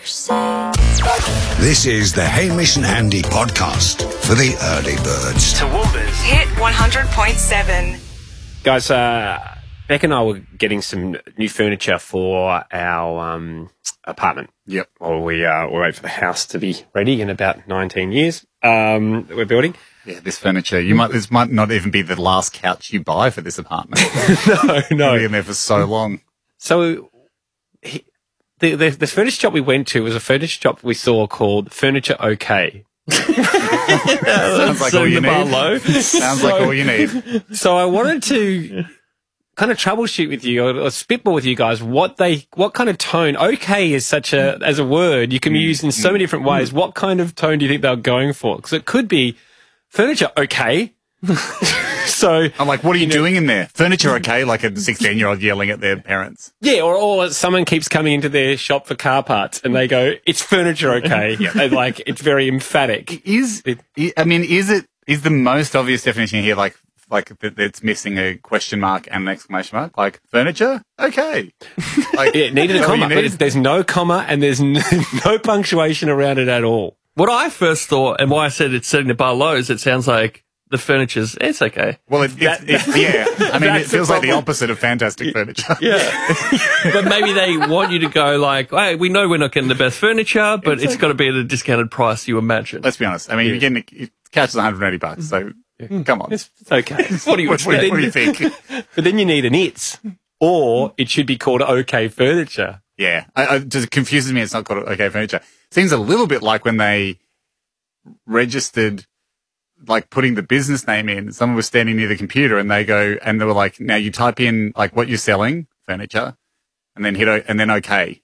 say. This is the Hamish and Andy podcast for the early birds. Toowoomba's Hit 100.7. Guys, Beck and I were getting some new furniture for our apartment. Yep. Well, we're waiting for the house to be ready in about 19 years that we're building. Yeah, this furniture. This might not even be the last couch you buy for this apartment. No. You've been there for so long. So the furniture shop we went to was a furniture shop we saw called Furniture OK. Sounds like all you need. Sounds like all you need. So I wanted to kind of troubleshoot with you or spitball with you guys what kind of tone. OK is as a word you can be used in so many different ways. What kind of tone do you think they were going for? Because it could be furniture OK. So I'm like, what are you doing in there? Furniture okay? Like a 16-year-old yelling at their parents. Yeah, or someone keeps coming into their shop for car parts and they go, "It's furniture okay?" And like it's very emphatic. Is the most obvious definition here like it's missing a question mark and an exclamation mark? Like furniture okay? Like It needed a comma, but there's no comma and there's no punctuation around it at all. What I first thought, and why I said it's setting the bar low, is it sounds like the furniture's, it's okay. Well, yeah. I mean, it feels like the opposite of fantastic furniture. Yeah. But maybe they want you to go like, hey, we know we're not getting the best furniture, but it's got to be at a discounted price you imagine. Let's be honest. I mean, you're getting a couch is $180, so come on. It's okay. What do you think? But then you need an "it's," or it should be called OK Furniture. Yeah. It just confuses me. It's not called okay furniture. Seems a little bit like when they registered, like putting the business name in, someone was standing near the computer and they were like, now you type in like what you're selling, furniture, and then and then okay.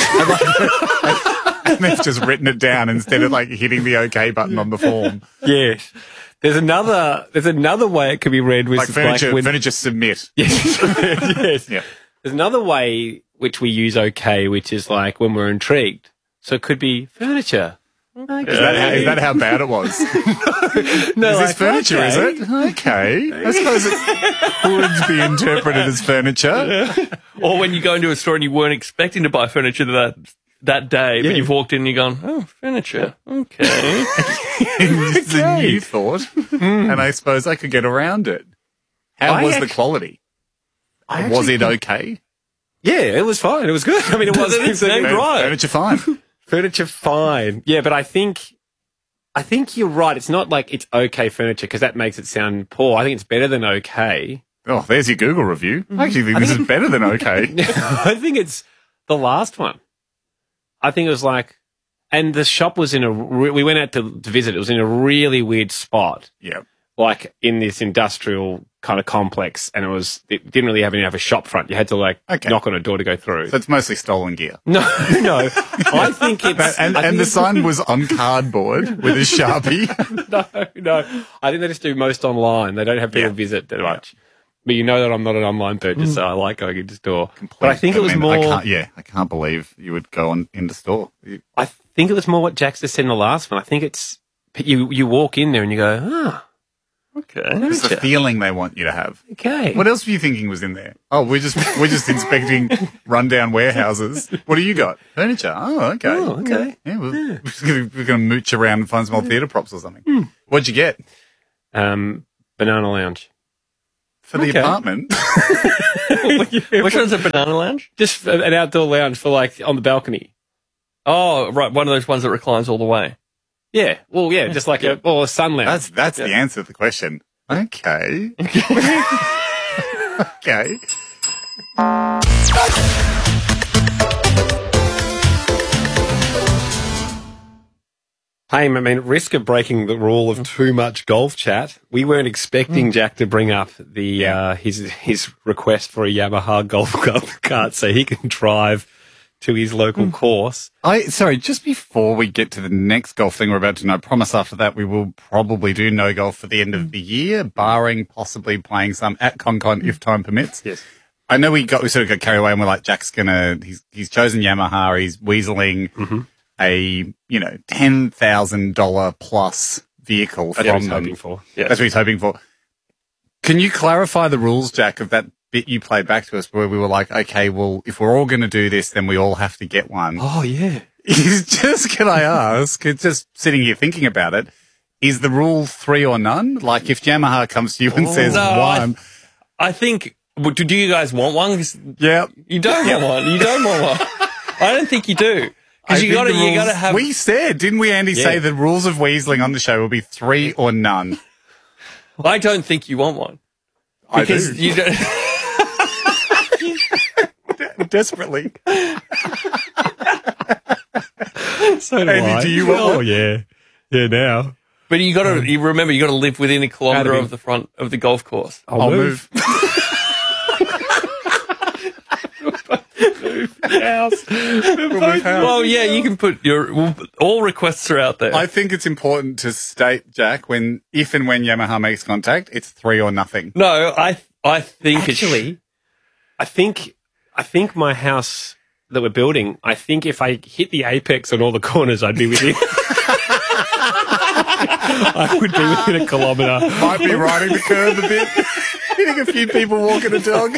And they've just written it down instead of like hitting the okay button on the form. Yes. There's another way it could be read, which like is furniture submit. Yes. Yes. Yeah. There's another way which we use OK, which is like when we're intrigued. So it could be furniture. Okay. Is that how bad it was? No, is like, this furniture, okay. is it? Okay. I suppose it could be interpreted as furniture. Or when you go into a store and you weren't expecting to buy furniture that day, but you've walked in and you're going, oh, furniture. Okay. It's a new thought, and I suppose I could get around it. How was the quality? Was it okay? Yeah, it was fine. It was good. I mean, it was named right. Furniture fine. Furniture fine. Yeah, but I think you're right. It's not like it's okay furniture because that makes it sound poor. I think it's better than okay. Oh, there's your Google review. I actually think this is better than okay. I think it's the last one. I think it was like, and the shop was we went out to visit. It was in a really weird spot. Yeah. Like in this industrial kind of complex, and it didn't really have a shop front. You had to knock on a door to go through. So it's mostly stolen gear. No. I think it's and the sign was on cardboard with a Sharpie. No. I think they just do most online. They don't have people visit that much. But you know that I'm not an online purchaser. I like going into store. But I think it was more. I can't believe you would go into store. I think it was more what Jax just said in the last one. I think it's you walk in there and you go, okay. It's the feeling they want you to have. Okay. What else were you thinking was in there? Oh, we're just inspecting rundown warehouses. What do you got? Furniture. Oh, okay. Oh, okay. Yeah, we're going to mooch around and find some old theatre props or something. What'd you get? Banana Lounge. For the apartment? Which one's a banana lounge? Just an outdoor lounge for like on the balcony. Oh, right. One of those ones that reclines all the way. Yeah. Well, yeah, just like a sun lounge. That's the answer to the question. Okay. Okay. Hey, I mean, at risk of breaking the rule of too much golf chat, we weren't expecting Jack to bring up the his request for a Yamaha golf cart so he can drive to his local course. Sorry, just before we get to the next golf thing we're about to know, I promise after that we will probably do no golf for the end of the year, barring possibly playing some at ConCon if time permits. Yes. I know we sort of got carried away and we're like, Jack's he's chosen Yamaha, he's weaseling a, $10,000 plus vehicle from them. That's what he's hoping for. Yes. That's what he's hoping for. Can you clarify the rules, Jack, of that bit you played back to us where we were like, okay, well, if we're all going to do this, then we all have to get one. Oh, yeah. is just, can I ask, it's just sitting here thinking about it, is the rule 3 or none? Like if Yamaha comes to you and says No, 1. I think. Do you guys want one? 'Cause Yeah. You don't want one. You don't want one. I don't think you do. I Because you think the gotta rules- have. We said, didn't we, Andy, say the rules of weaseling on the show will be 3 or none? I don't think you want one. Because I do. you don't. Desperately. So do Andy, do you want one? Oh, yeah. Yeah, now. But you gotta. You remember, you gotta live within a kilometre of the front of the golf course. I'll move. House. Well, yeah, you can put all requests are out there. I think it's important to state, Jack, if and when Yamaha makes contact, it's 3 or nothing. No, I think Actually, I think my house that we're building, I think if I hit the apex on all the corners, I'd be within. I would be within a kilometre. Might be riding the curb a bit, hitting a few people walking a dog.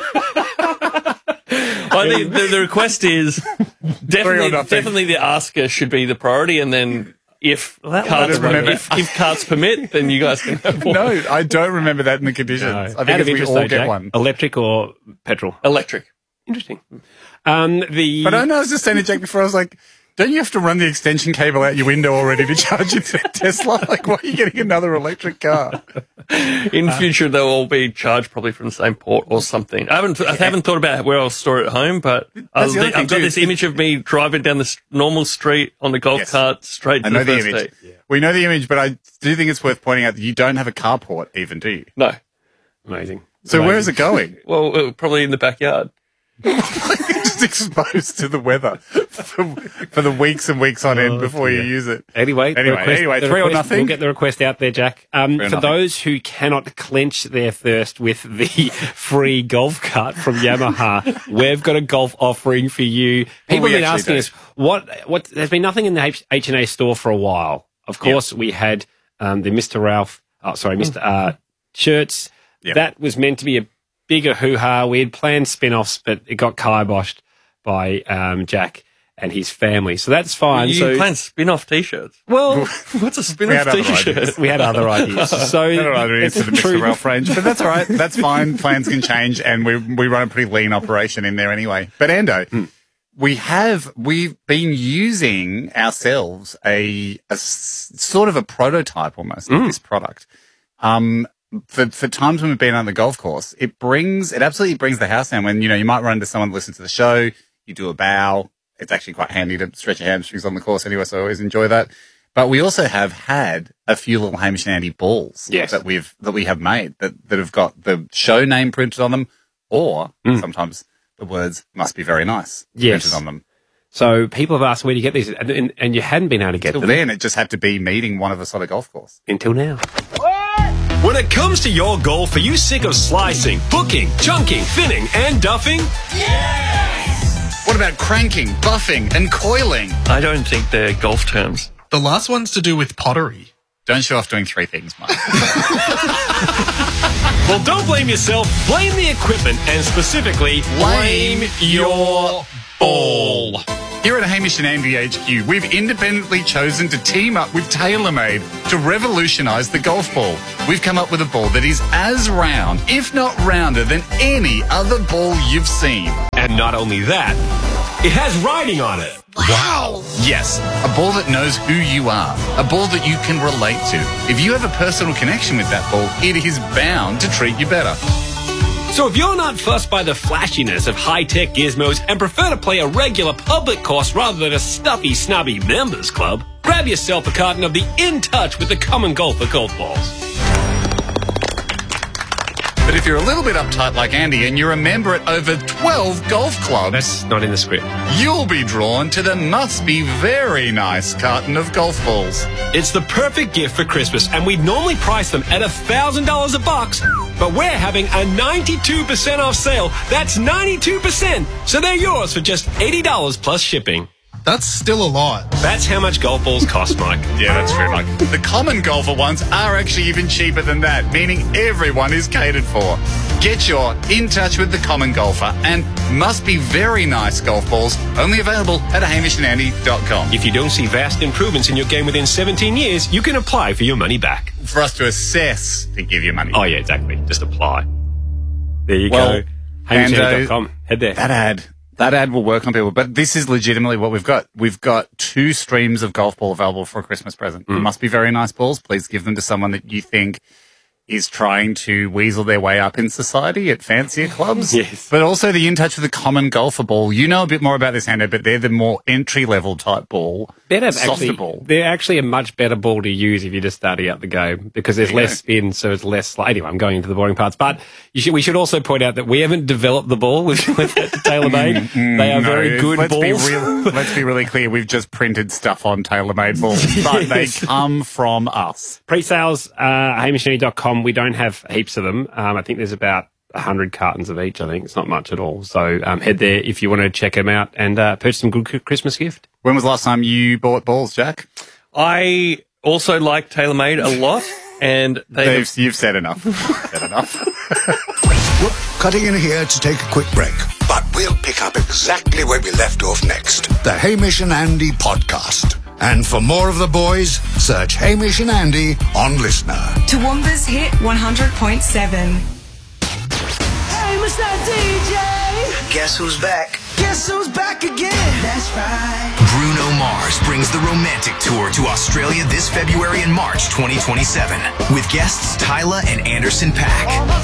I think the request is nothing. definitely the asker should be the priority, and then if I carts don't remember. if carts permit, then you guys can have one. No, I don't remember that in the conditions. No. I Out think of if we interest all though, get Jack, one. electric or petrol? Electric. Interesting. But I know I was just saying to Jack before, I was like, don't you have to run the extension cable out your window already to charge your Tesla? Like, why are you getting another electric car? In future, they'll all be charged probably from the same port or something. I haven't thought about where I'll store it at home, but That's the other thing, I've got too. this image of me driving down the normal street on the golf Yes. cart straight I to know the the first image. tee. We know the image, but I do think it's worth pointing out that you don't have a carport even, do you? No. Amazing. So where is it going? Well, probably in the backyard. Just exposed to the weather for the weeks and weeks on end before you use it. Anyway, the 3 or nothing. We'll get the request out there, Jack. For nothing. those who cannot quench their thirst with the free golf cart from Yamaha, we've got a golf offering for you. People we have been actually asking us, what, there's been nothing in the H&A store for a while. Of course, we had the Mr. Ralph, Mr. shirts. Yep. That was meant to be a bigger hoo-ha. We had planned spin-offs, but it got kiboshed by Jack and his family. So that's fine. You plan spin-off T-shirts. Well, What's a We spin-off had other T-shirt? ideas. we had other ideas. So I don't know it's into the true. Mr. Ralph range, but that's all right. That's fine. Plans can change, and we run a pretty lean operation in there anyway. But Ando, we've been using ourselves a sort of a prototype almost of this product. For times when we've been on the golf course, it absolutely brings the house down. When, you might run into someone that listens to the show, you do a bow. It's actually quite handy to stretch your hamstrings on the course anyway, so I always enjoy that. But we also have had a few little Hamish and Andy balls that we have made that have got the show name printed on them, or sometimes the words "must be very nice" printed on them. So people have asked where do you get these, and you hadn't been able to get Till them then, it just had to be meeting one of us on a golf course. until now. When it comes to your golf, are you sick of slicing, hooking, chunking, thinning, and duffing? What about cranking, buffing, and coiling? I don't think they're golf terms. The last one's to do with pottery. Don't show off doing 3 things, Mike. Well, don't blame yourself. Blame the equipment, and specifically, blame your ball. Here at Hamish and Andy HQ, we've independently chosen to team up with TaylorMade to revolutionise the golf ball. We've come up with a ball that is as round, if not rounder, than any other ball you've seen. And not only that, it has writing on it. Wow! Yes, a ball that knows who you are, a ball that you can relate to. If you have a personal connection with that ball, it is bound to treat you better. So if you're not fussed by the flashiness of high-tech gizmos and prefer to play a regular public course rather than a stuffy, snobby members club, grab yourself a carton of the In Touch with the Common Golfer golf balls. But if you're a little bit uptight like Andy and you're a member at over 12 golf clubs, That's not in the script. you'll be drawn to the must-be very nice carton of golf balls. It's the perfect gift for Christmas, and we'd normally price them at $1,000 a box, but we're having a 92% off sale. That's 92%. So they're yours for just $80 plus shipping. That's still a lot. That's how much golf balls cost, Mike. Yeah, that's true, Mike. The common golfer ones are actually even cheaper than that, meaning everyone is catered for. Get your In Touch with the Common Golfer and Must Be Very Nice golf balls, only available at hamishandandy.com. If you don't see vast improvements in your game within 17 years, you can apply for your money back. For us to assess to give you money. Oh, yeah, exactly. Just apply. There you Well, go. hamishandandy.com. Head there. That ad will work on people, but this is legitimately what we've got. We've got 2 streams of golf ball available for a Christmas present. It must be very nice balls. Please give them to someone that you think is trying to weasel their way up in society at fancier clubs. Yes. But also the In Touch with the Common Golfer ball. You know a bit more about this, Hando, but they're the more entry-level type ball. Softer ball. They're actually a much better ball to use if you're just starting out the game because there's less spin, so it's less. Anyway, I'm going into the boring parts, but we should also point out that we haven't developed the ball with TaylorMade. They are very good balls. Let's be really clear. We've just printed stuff on TaylorMade balls, but they come from us. Pre-sales, hamishandandy.com. We don't have heaps of them. I think there's about 100 cartons of each, I think. It's not much at all. So head there if you want to check them out and purchase some good Christmas gift. When was the last time you bought balls, Jack? I also like TaylorMade a lot, and You've said enough. We're cutting in here to take a quick break, but we'll pick up exactly where we left off next. The Hamish and Andy Podcast. And for more of the boys, search Hamish and Andy on Listener. Toowoomba's Hit 100.7. Hey, Mr. DJ! Guess who's back? Guess who's back again? That's right. Bruno Mars brings the Romantic Tour to Australia this February and March 2027 with guests Tyler and Anderson .Paak. On my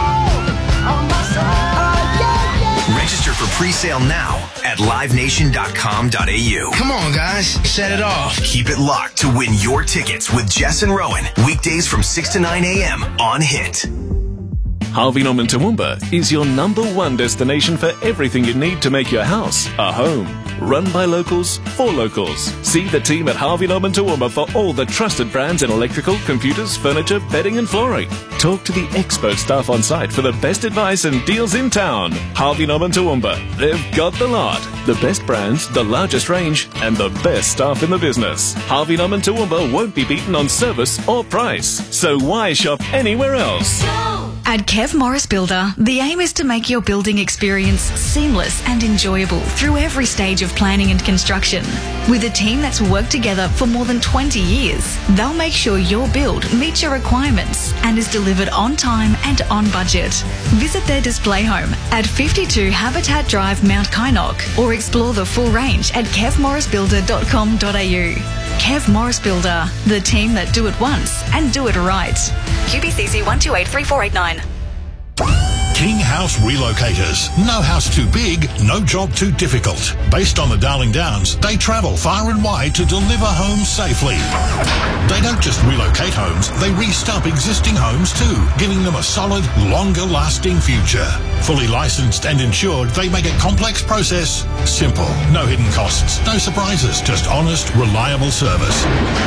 soul. Register for pre-sale now at livenation.com.au. Come on, guys. Set it off. Keep it locked to win your tickets with Jess and Rowan. Weekdays from 6 to 9 a.m. on Hit. Harvey Norman Toowoomba is your #1 destination for everything you need to make your house a home. Run by locals for locals. See the team at Harvey Norman Toowoomba for all the trusted brands in electrical, computers, furniture, bedding and flooring. Talk to the expert staff on site for the best advice and deals in town. Harvey Norman Toowoomba. They've got the lot. The best brands, the largest range, and the best staff in the business. Harvey Norman Toowoomba won't be beaten on service or price. So why shop anywhere else? At Kev Morris Builder, the aim is to make your building experience seamless and enjoyable through every stage of planning and construction. With a team that's worked together for more than 20 years, they'll make sure your build meets your requirements and is delivered on time and on budget. Visit their display home at 52 Habitat Drive, Mount Kynoch, or explore the full range at kevmorrisbuilder.com.au. Kev Morris Builder, the team that do it once and do it right. QBCC 1283489. King House Relocators. No house too big, no job too difficult. Based on the Darling Downs, they travel far and wide to deliver homes safely. They don't just relocate homes, they restump existing homes too, giving them a solid, longer-lasting future. Fully licensed and insured, they make a complex process simple. No hidden costs, no surprises, just honest, reliable service.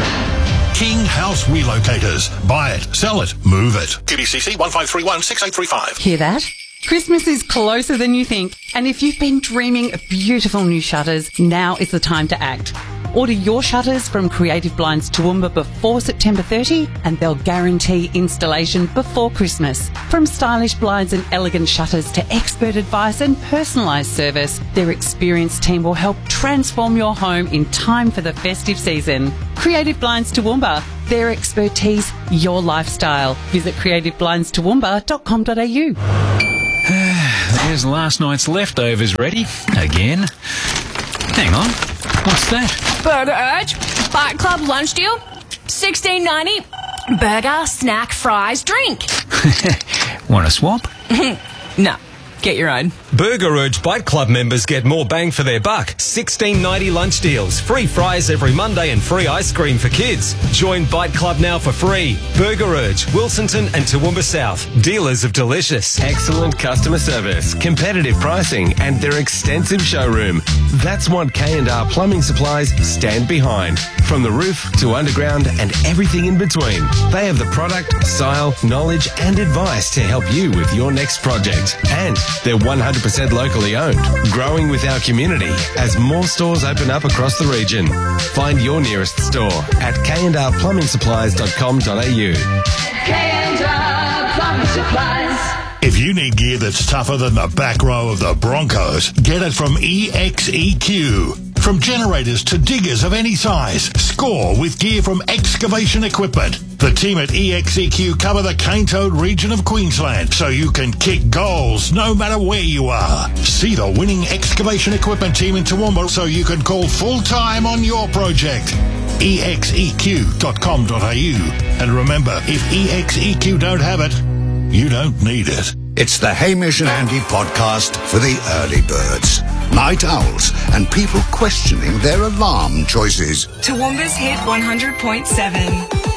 King House Relocators. Buy it, sell it, move it. QBCC 1531 6835. Hear that? Christmas is closer than you think, and if you've been dreaming of beautiful new shutters, now is the time to act. Order your shutters from Creative Blinds Toowoomba before September 30 and they'll guarantee installation before Christmas. From stylish blinds and elegant shutters to expert advice and personalised service, their experienced team will help transform your home in time for the festive season. Creative Blinds Toowoomba, their expertise, your lifestyle. Visit creativeblinds.toowoomba.com.au. There's last night's leftovers ready. Again. Hang on. What's that? Burger Urge, Bite Club lunch deal, $16.90. Burger, snack, fries, drink. Want a swap? No. Get your own. Burger Urge Bite Club members get more bang for their buck. $16.90 lunch deals, free fries every Monday and free ice cream for kids. Join Bite Club now for free. Burger Urge, Wilsonton and Toowoomba South. Dealers of delicious. Excellent customer service, competitive pricing and their extensive showroom. That's what K&R Plumbing Supplies stand behind. From the roof to underground and everything in between. They have the product, style, knowledge and advice to help you with your next project. And they're 100% locally owned, growing with our community as more stores open up across the region. Find your nearest store at kandrplumbing.com.au. K&R Plumbing Supplies. If you need gear that's tougher than the back row of the Broncos, get it from EXEQ. From generators to diggers of any size, score with gear from Excavation Equipment. The team at EXEQ cover the Cane Toad region of Queensland, so you can kick goals no matter where you are. See the winning excavation equipment team in Toowoomba so you can call full-time on your project. exeq.com.au. And remember, if EXEQ don't have it, you don't need it. It's the Hamish and Andy podcast for the early birds, night owls, and people questioning their alarm choices. Toowoomba's Hit 100.7.